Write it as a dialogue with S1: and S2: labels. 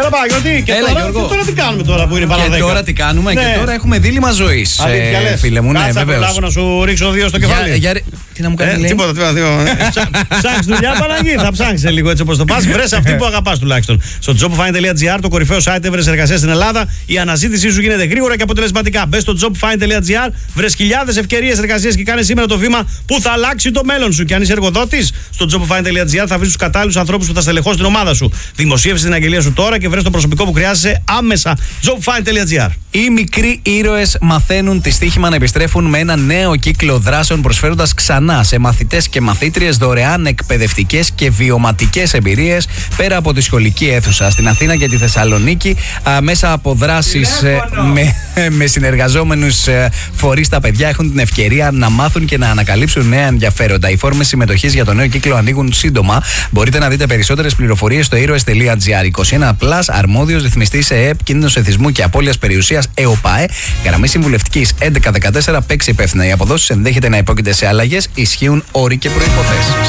S1: Παναγιώτη, και τώρα τι κάνουμε τώρα που είναι παρά 10?
S2: Και τώρα τι κάνουμε, και τώρα έχουμε δίλημμα ζωής. Φίλε μου, ναι,
S1: βεβαίως. Προλάβω να σου ρίξω 2 στο κεφάλι.
S2: Τι να μου κάνει,
S1: τίποτα. Ψάχνεις δουλειά, Παναγί, θα ψάχνεις λίγο έτσι όπως το πας. Βρες αυτή που αγαπάς τουλάχιστον. Στο jobfind.gr, το κορυφαίο site έβρες εργασίας στην Ελλάδα. Η αναζήτησή σου γίνεται γρήγορα και αποτελεσματικά. Μπες στο jobfind.gr, βρες χιλιάδες ευκαιρίες εργασίας και κάνε σήμερα το βήμα που θα αλλάξει το μέλλον σου. Και αν είσαι εργοδότης, στο jobfind.gr θα βρεις τους κατάλληλους ανθρώπους που θα στελεχώσουν την ομάδα σου. Δημοσίευσε την αγγελία σου τώρα και βρες το προσωπικό που χρειάζεσαι άμεσα. jobfind.gr.
S2: Οι μικροί ήρωες μαθαίνουν τη στοίχημα να επιστρέφουν με ένα νέο κύκλο δράσεων, προσφέροντας ξανά σε μαθητές και μαθήτριες δωρεάν εκπαιδευτικές και βιωματικές εμπειρίες πέρα από τη σχολική αίθουσα. Στην Αθήνα και τη Θεσσαλονίκη, μέσα από δράσεις με συνεργαζόμενους φορείς, τα παιδιά έχουν την ευκαιρία να μάθουν και να ανακαλύψουν νέα ενδιαφέροντα. Οι φόρμες συμμετοχής για το νέο κύκλο ανοίγουν σύντομα. Μπορείτε να δείτε περισσότερες πληροφορίες στο ήρωες.gr. 21+, αρμόδιος ρυθμιστής ΕΕΠ, κίνδυνος εθισμού και απώλειας περιουσίας ΕΟΠΑΕ. Γραμμή συμβουλευτικής 1114. Παίξει υπεύθυνα. Οι αποδόσεις ενδέχεται να υπόκειται σε αλλαγές. Ισχύουν όροι και προϋποθέσεις.